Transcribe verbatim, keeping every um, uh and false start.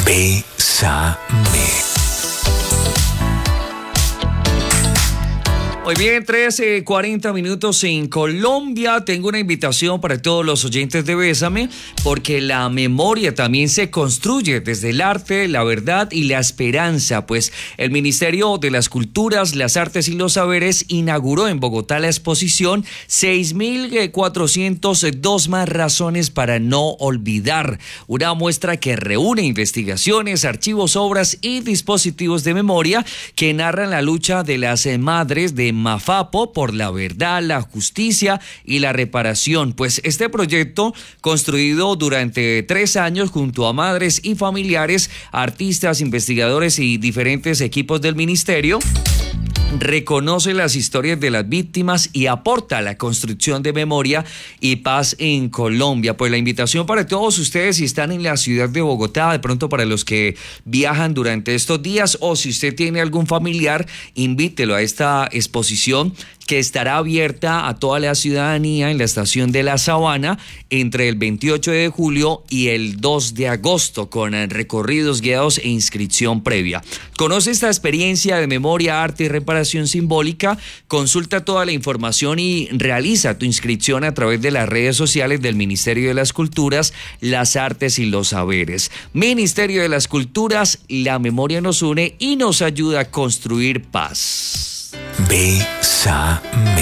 Bésame. Muy bien, trece cuarenta minutos en Colombia. Tengo una invitación para todos los oyentes de Bésame, porque la memoria también se construye desde el arte, la verdad y la esperanza. Pues el Ministerio de las Culturas, las Artes y los Saberes inauguró en Bogotá la exposición seis mil cuatrocientas dos más razones para no olvidar. Una muestra que reúne investigaciones, archivos, obras y dispositivos de memoria que narran la lucha de las madres de Mafapo por la verdad, la justicia y la reparación. Pues este proyecto, construido durante tres años junto a madres y familiares, artistas, investigadores y diferentes equipos del ministerio, reconoce las historias de las víctimas y aporta a la construcción de memoria y paz en Colombia. Pues la invitación para todos ustedes, si están en la ciudad de Bogotá, de pronto para los que viajan durante estos días, o si usted tiene algún familiar, invítelo a esta exposición que estará abierta a toda la ciudadanía en la estación de La Sabana entre el veintiocho de julio y el dos de agosto, con recorridos guiados e inscripción previa. Conoce esta experiencia de memoria, arte y reparación simbólica. Consulta toda la información y realiza tu inscripción a través de las redes sociales del Ministerio de las Culturas, las Artes y los Saberes. Ministerio de las Culturas, la memoria nos une y nos ayuda a construir paz. Bésame.